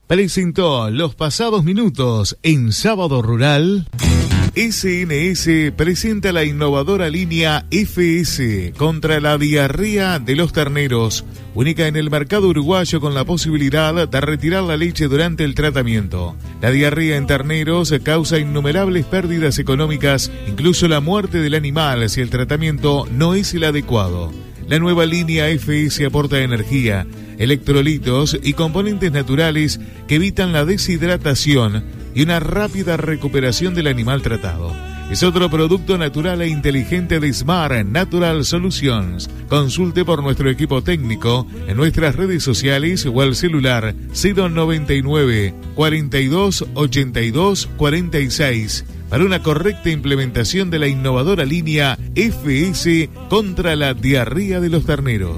Presentó Los Pasados Minutos en Sábado Rural. SNS presenta la innovadora línea FS contra la diarrea de los terneros, única en el mercado uruguayo con la posibilidad de retirar la leche durante el tratamiento. La diarrea en terneros causa innumerables pérdidas económicas, incluso la muerte del animal si el tratamiento no es el adecuado. La nueva línea FS aporta energía, electrolitos y componentes naturales que evitan la deshidratación y una rápida recuperación del animal tratado. Es otro producto natural e inteligente de Smart Natural Solutions. Consulte por nuestro equipo técnico en nuestras redes sociales o al celular 099 42 82 46 para una correcta implementación de la innovadora línea FS contra la diarrea de los terneros.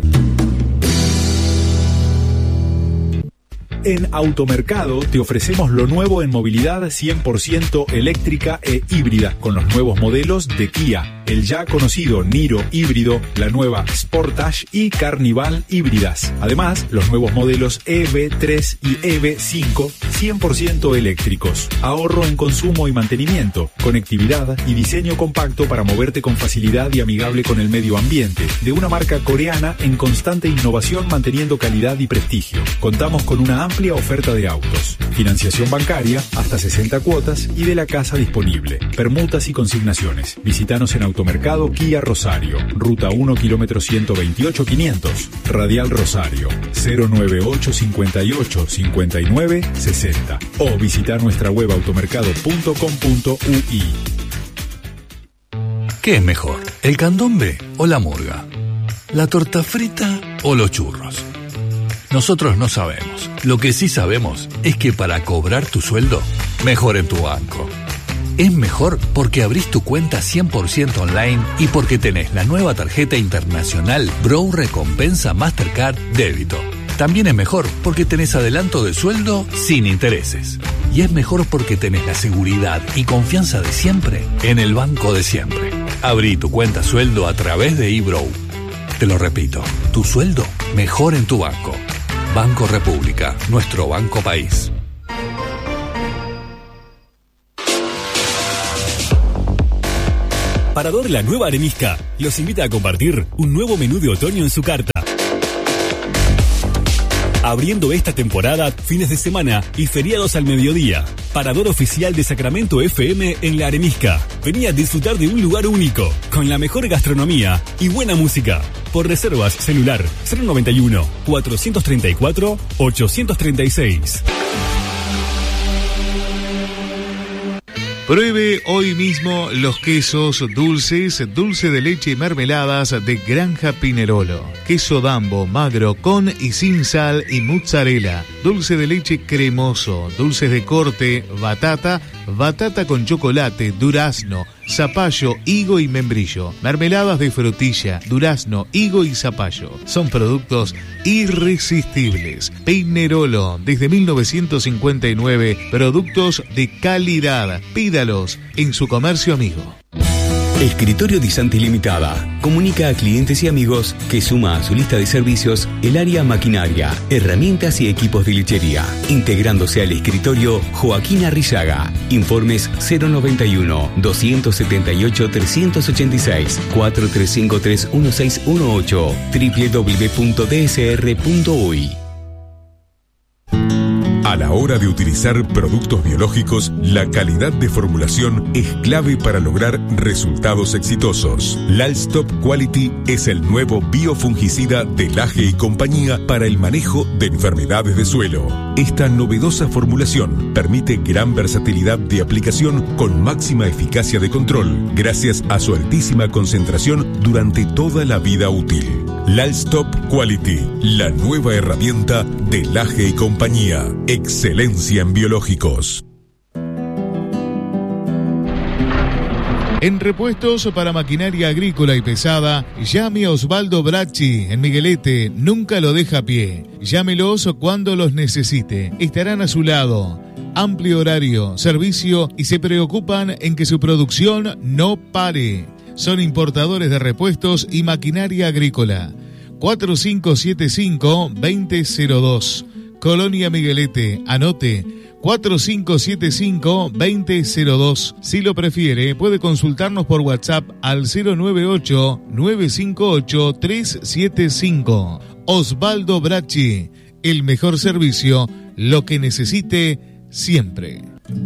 En Automercado te ofrecemos lo nuevo en movilidad 100% eléctrica e híbrida, con los nuevos modelos de Kia, el ya conocido Niro híbrido, la nueva Sportage y Carnival híbridas. Además, los nuevos modelos EV3 y EV5 100% eléctricos. Ahorro en consumo y mantenimiento, conectividad y diseño compacto para moverte con facilidad y amigable con el medio ambiente. De una marca coreana en constante innovación manteniendo calidad y prestigio. Contamos con una amplia oferta de autos, financiación bancaria hasta 60 cuotas y de la casa disponible, permutas y consignaciones. Visítanos en Automercado Kia Rosario, Ruta 1 km 128 500, Radial Rosario, 098 58 59 60 o visitar nuestra web automercado.com.ui. ¿Qué es mejor, el candombe o la murga? ¿La torta frita o los churros? Nosotros no sabemos. Lo que sí sabemos es que para cobrar tu sueldo, mejor en tu banco. Es mejor porque abrís tu cuenta 100% online y porque tenés la nueva tarjeta internacional Bro Recompensa Mastercard Débito. También es mejor porque tenés adelanto de sueldo sin intereses. Y es mejor porque tenés la seguridad y confianza de siempre en el banco de siempre. Abrí tu cuenta sueldo a través de eBrow. Te lo repito, tu sueldo mejor en tu banco. Banco República, nuestro banco país. Parador La Nueva Arenisca los invita a compartir un nuevo menú de otoño en su carta. Abriendo esta temporada, fines de semana y feriados al mediodía. Parador oficial de Sacramento FM en La Arenisca. Vení a disfrutar de un lugar único, con la mejor gastronomía y buena música. Por reservas, celular 091 434 836. Pruebe hoy mismo los quesos dulces, dulce de leche y mermeladas de Granja Pinerolo. Queso Dambo, magro, con y sin sal y mozzarella. Dulce de leche cremoso, dulces de corte, batata, batata con chocolate, durazno, zapallo, higo y membrillo. Mermeladas de frutilla, durazno, higo y zapallo. Son productos irresistibles. Pinerolo, desde 1959, productos de calidad. Pídalos en su comercio amigo. Escritorio Di Santi Limitada comunica a clientes y amigos que suma a su lista de servicios el área maquinaria, herramientas y equipos de lechería, integrándose al escritorio Joaquín Arrillaga. Informes 091 278 386 4353 1618 www.dsr.uy. A la hora de utilizar productos biológicos, la calidad de formulación es clave para lograr resultados exitosos. Lalstop Quality es el nuevo biofungicida de Laje y compañía para el manejo de enfermedades de suelo. Esta novedosa formulación permite gran versatilidad de aplicación con máxima eficacia de control, gracias a su altísima concentración durante toda la vida útil. Lalstop Quality, la nueva herramienta de Laje y compañía. Excelencia en biológicos. En repuestos para maquinaria agrícola y pesada, llame a Osvaldo Bracci en Miguelete, nunca lo deja a pie. Llámelos cuando los necesite, estarán a su lado. Amplio horario, servicio y se preocupan en que su producción no pare. Son importadores de repuestos y maquinaria agrícola. 4575-2002. Colonia Miguelete. Anote 4575-2002. Si lo prefiere, puede consultarnos por WhatsApp al 098-958-375. Osvaldo Bracci, el mejor servicio, lo que necesite siempre.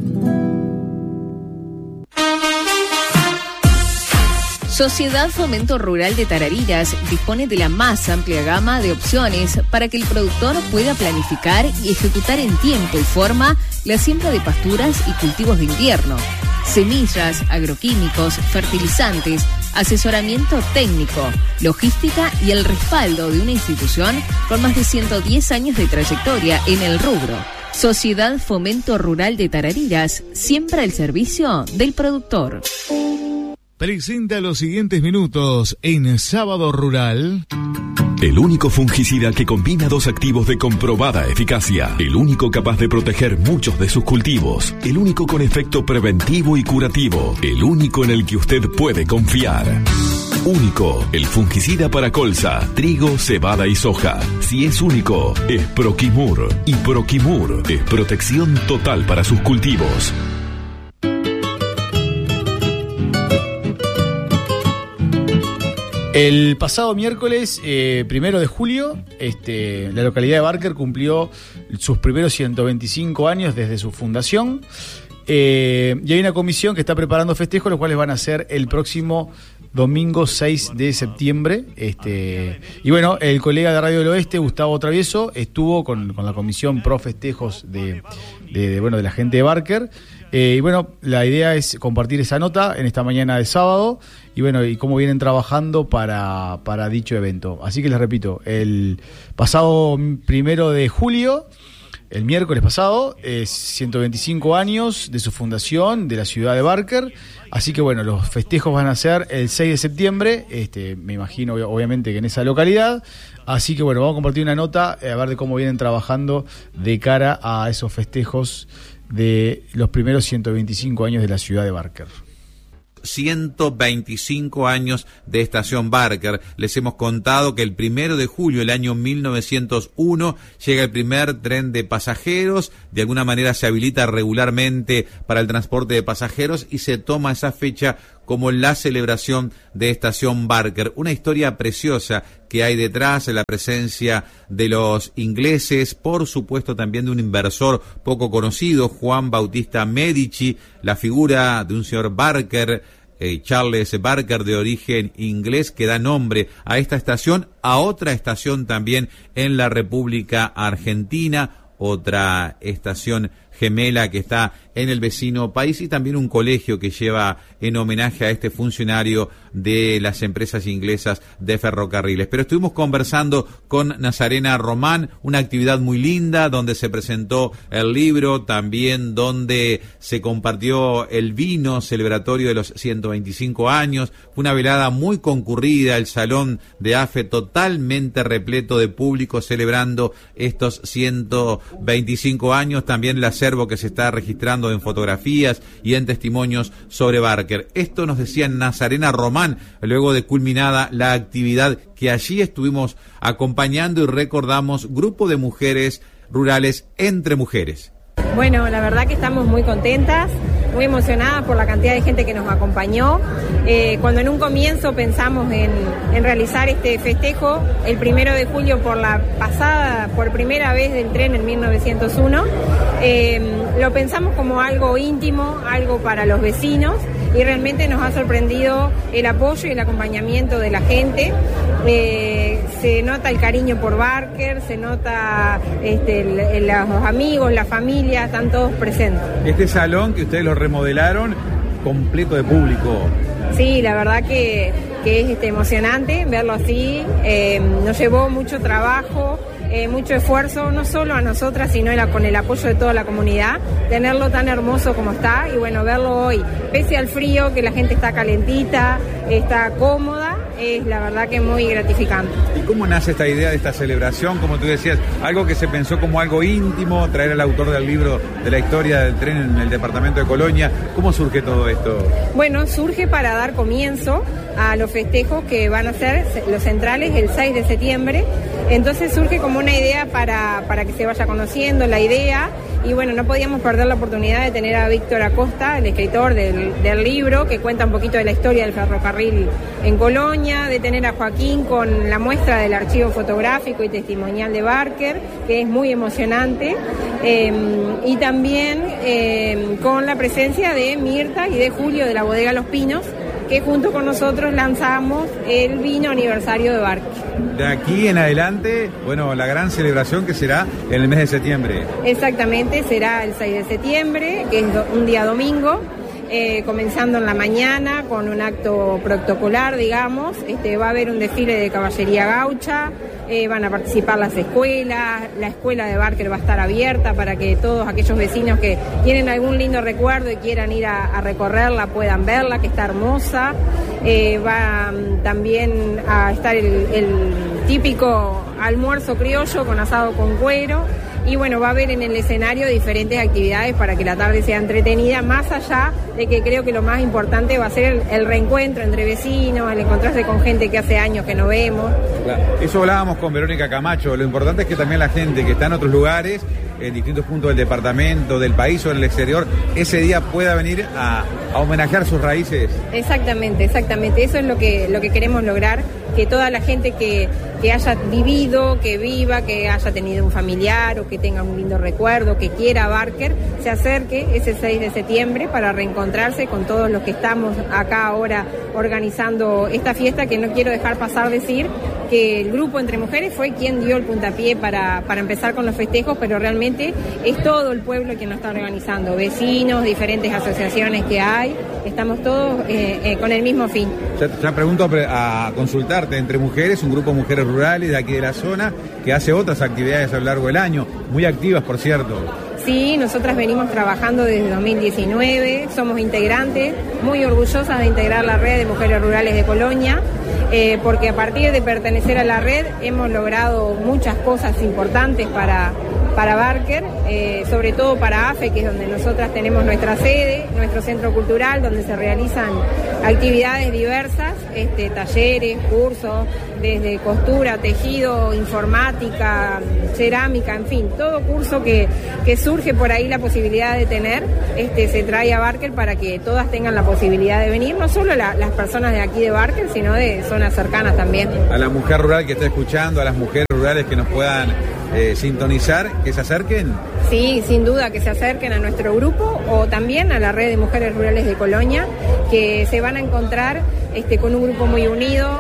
Sociedad Fomento Rural de Tarariras dispone de la más amplia gama de opciones para que el productor pueda planificar y ejecutar en tiempo y forma la siembra de pasturas y cultivos de invierno, semillas, agroquímicos, fertilizantes, asesoramiento técnico, logística y el respaldo de una institución con más de 110 años de trayectoria en el rubro. Sociedad Fomento Rural de Tarariras, siembra el servicio del productor. Presenta los siguientes minutos en Sábado Rural. El único fungicida que combina dos activos de comprobada eficacia. El único capaz de proteger muchos de sus cultivos. El único con efecto preventivo y curativo. El único en el que usted puede confiar. Único, el fungicida para colza, trigo, cebada y soja. Si es único, es Proquimur. Y Proquimur es protección total para sus cultivos. El pasado miércoles, 1 de julio, la localidad de Barker cumplió sus primeros 125 años desde su fundación. Y hay una comisión que está preparando festejos, los cuales van a ser el próximo domingo 6 de septiembre. Y bueno, el colega de Radio del Oeste, Gustavo Travieso, estuvo con la comisión pro festejos de la gente de Barker. Y bueno, la idea es compartir esa nota en esta mañana de sábado y cómo vienen trabajando para dicho evento. Así que les repito, el pasado 1 de julio, el miércoles pasado, 125 años de su fundación de la ciudad de Barker. Así que bueno, los festejos van a ser el 6 de septiembre, me imagino obviamente que en esa localidad. Así que bueno, vamos a compartir una nota a ver de cómo vienen trabajando de cara a esos festejos de los primeros 125 años de la ciudad de Barker. 125 años de Estación Barker. Les hemos contado que el 1 de julio del año 1901 llega el primer tren de pasajeros, de alguna manera se habilita regularmente para el transporte de pasajeros y se toma esa fecha como la celebración de Estación Barker. Una historia preciosa que hay detrás, la presencia de los ingleses, por supuesto también de un inversor poco conocido, Juan Bautista Medici, la figura de un señor Barker, Charles Barker, de origen inglés, que da nombre a esta estación, a otra estación también en la República Argentina, otra estación gemela que está en el vecino país, y también un colegio que lleva en homenaje a este funcionario de las empresas inglesas de ferrocarriles. Pero estuvimos conversando con Nazarena Román, una actividad muy linda donde se presentó el libro, también donde se compartió el vino celebratorio de los 125 años. Fue una velada muy concurrida, el salón de AFE totalmente repleto de público celebrando estos 125 años, también el acervo que se está registrando en fotografías y en testimonios sobre Barker. Esto nos decía Nazarena Román luego de culminada la actividad que allí estuvimos acompañando, y recordamos grupo de mujeres rurales entre mujeres. Bueno, la verdad que estamos muy contentas, muy emocionadas por la cantidad de gente que nos acompañó. Cuando en un comienzo pensamos en realizar este festejo, el 1 de julio por primera vez del tren en 1901, lo pensamos como algo íntimo, algo para los vecinos, y realmente nos ha sorprendido el apoyo y el acompañamiento de la gente. Se nota el cariño por Barker, se nota los amigos, la familia, están todos presentes. Este salón que ustedes lo remodelaron, completo de público. Sí, la verdad que es emocionante verlo así. Nos llevó mucho trabajo, mucho esfuerzo, no solo a nosotras, sino con el apoyo de toda la comunidad, tenerlo tan hermoso como está, y bueno, verlo hoy, pese al frío, que la gente está calentita, está cómoda, es la verdad que muy gratificante. ¿Y cómo nace esta idea de esta celebración? Como tú decías, algo que se pensó como algo íntimo, traer al autor del libro de la historia del tren en el departamento de Colonia. ¿Cómo surge todo esto? Bueno, surge para dar comienzo a los festejos que van a ser los centrales el 6 de septiembre. Entonces surge como una idea para que se vaya conociendo la idea, y bueno, no podíamos perder la oportunidad de tener a Víctor Acosta, el escritor del libro, que cuenta un poquito de la historia del ferrocarril en Colonia, de tener a Joaquín con la muestra del archivo fotográfico y testimonial de Barker, que es muy emocionante, y también con la presencia de Mirta y de Julio de la bodega Los Pinos, que junto con nosotros lanzamos el vino aniversario de Barker. De aquí en adelante, bueno, la gran celebración que será en el mes de septiembre. Exactamente, será el 6 de septiembre, que es un día domingo, comenzando en la mañana con un acto protocolar, digamos. Va a haber un desfile de caballería gaucha, van a participar las escuelas, la escuela de Barker va a estar abierta para que todos aquellos vecinos que tienen algún lindo recuerdo y quieran ir a recorrerla puedan verla, que está hermosa. Va también a estar el típico almuerzo criollo con asado con cuero. Y bueno, va a haber en el escenario diferentes actividades para que la tarde sea entretenida, más allá de que creo que lo más importante va a ser el reencuentro entre vecinos, el encontrarse con gente que hace años que no vemos. Claro. Eso hablábamos con Verónica Camacho, lo importante es que también la gente que está en otros lugares, en distintos puntos del departamento, del país o en el exterior, ese día pueda venir a homenajear sus raíces. Exactamente, eso es lo que queremos lograr, que toda la gente que haya vivido, que viva, que haya tenido un familiar o que tenga un lindo recuerdo, que quiera Barker, se acerque ese 6 de septiembre para reencontrarse con todos los que estamos acá ahora organizando esta fiesta, que no quiero dejar pasar decir que el grupo Entre Mujeres fue quien dio el puntapié para empezar con los festejos, pero realmente es todo el pueblo quien lo está organizando, vecinos, diferentes asociaciones que hay, estamos todos con el mismo fin. Ya pregunto a consultarte, Entre Mujeres, un grupo de mujeres rurales de aquí de la zona que hace otras actividades a lo largo del año, muy activas por cierto. Sí, nosotras venimos trabajando desde 2019, somos integrantes, muy orgullosas de integrar la red de mujeres rurales de Colonia, porque a partir de pertenecer a la red hemos logrado muchas cosas importantes para Barker, sobre todo para AFE, que es donde nosotras tenemos nuestra sede, nuestro centro cultural, donde se realizan actividades diversas, talleres, cursos, desde costura, tejido, informática, cerámica, en fin, todo curso que surge por ahí la posibilidad de tener, se trae a Barker para que todas tengan la posibilidad de venir, no solo las personas de aquí de Barker, sino de zonas cercanas también. A la mujer rural que está escuchando, a las mujeres rurales que nos puedan sintonizar, que se acerquen. Sí, sin duda, que se acerquen a nuestro grupo o también a la red de mujeres rurales de Colonia, que se van a encontrar con un grupo muy unido.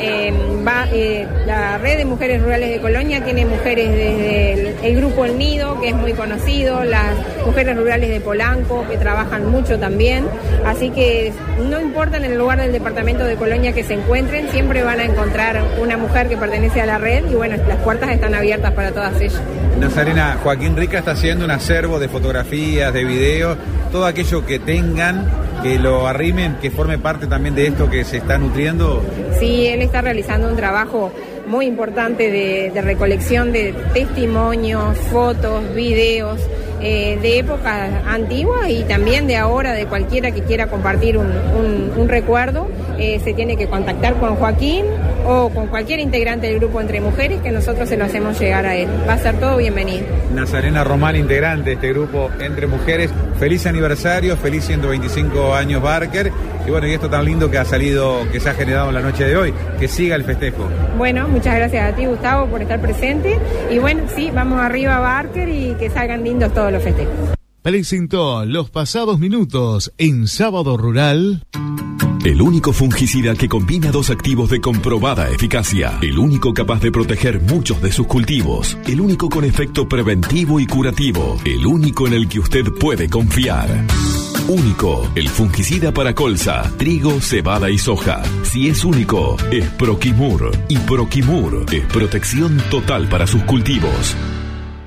La red de mujeres rurales de Colonia tiene mujeres desde el grupo El Nido, que es muy conocido, las mujeres rurales de Polanco, que trabajan mucho también, así que no importa en el lugar del departamento de Colonia que se encuentren, siempre van a encontrar una mujer que pertenece a la red y bueno, las puertas están abiertas para todas ellas. Nazarena, Joaquín Rica está haciendo un acervo de fotografías, de videos, todo aquello que tengan, que lo arrimen, que forme parte también de esto que se está nutriendo. Sí, él está realizando un trabajo muy importante de recolección de testimonios, fotos, videos, de épocas antiguas y también de ahora, de cualquiera que quiera compartir un recuerdo, se tiene que contactar con Joaquín o con cualquier integrante del grupo Entre Mujeres, que nosotros se lo hacemos llegar a él. Va a ser todo bienvenido. Nazarena Román, integrante de este grupo Entre Mujeres, feliz aniversario, feliz 125 años Barker, y bueno, y esto tan lindo que ha salido, que se ha generado en la noche de hoy, que siga el festejo. Bueno, muchas gracias a ti, Gustavo, por estar presente, y bueno, sí, vamos arriba a Barker y que salgan lindos todos los festejos. Presentó los pasados minutos en Sábado Rural. El único fungicida que combina dos activos de comprobada eficacia. El único capaz de proteger muchos de sus cultivos. El único con efecto preventivo y curativo. El único en el que usted puede confiar. Único, el fungicida para colza, trigo, cebada y soja. Si es único, es Proquimur. Y Proquimur es protección total para sus cultivos.